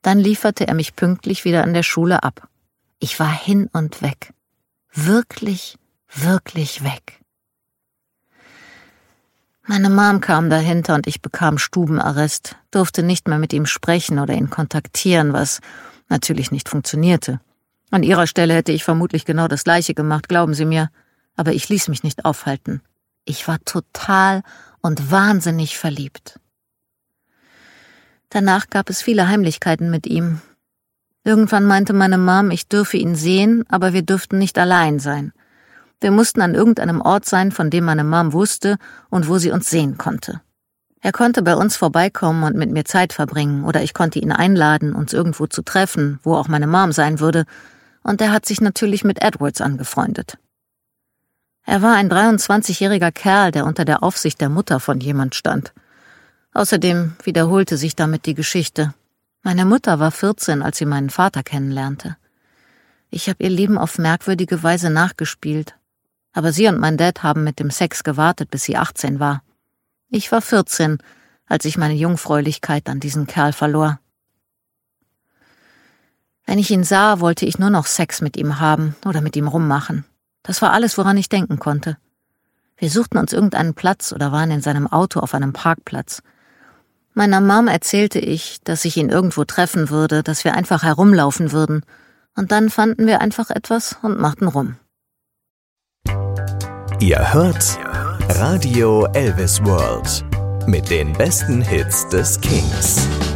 Dann lieferte er mich pünktlich wieder an der Schule ab. Ich war hin und weg. Wirklich, wirklich weg. Meine Mom kam dahinter und ich bekam Stubenarrest, durfte nicht mehr mit ihm sprechen oder ihn kontaktieren, was natürlich nicht funktionierte. An ihrer Stelle hätte ich vermutlich genau das Gleiche gemacht, glauben Sie mir, aber ich ließ mich nicht aufhalten. Ich war total und wahnsinnig verliebt. Danach gab es viele Heimlichkeiten mit ihm. Irgendwann meinte meine Mom, ich dürfe ihn sehen, aber wir dürften nicht allein sein. Wir mussten an irgendeinem Ort sein, von dem meine Mom wusste und wo sie uns sehen konnte. Er konnte bei uns vorbeikommen und mit mir Zeit verbringen, oder ich konnte ihn einladen, uns irgendwo zu treffen, wo auch meine Mom sein würde, und er hat sich natürlich mit Edwards angefreundet. Er war ein 23-jähriger Kerl, der unter der Aufsicht der Mutter von jemand stand. Außerdem wiederholte sich damit die Geschichte. Meine Mutter war 14, als sie meinen Vater kennenlernte. Ich habe ihr Leben auf merkwürdige Weise nachgespielt. Aber sie und mein Dad haben mit dem Sex gewartet, bis sie 18 war. Ich war 14, als ich meine Jungfräulichkeit an diesen Kerl verlor. Wenn ich ihn sah, wollte ich nur noch Sex mit ihm haben oder mit ihm rummachen. Das war alles, woran ich denken konnte. Wir suchten uns irgendeinen Platz oder waren in seinem Auto auf einem Parkplatz. Meiner Mom erzählte ich, dass ich ihn irgendwo treffen würde, dass wir einfach herumlaufen würden. Und dann fanden wir einfach etwas und machten rum. Ihr hört Radio Elvis World mit den besten Hits des Kings.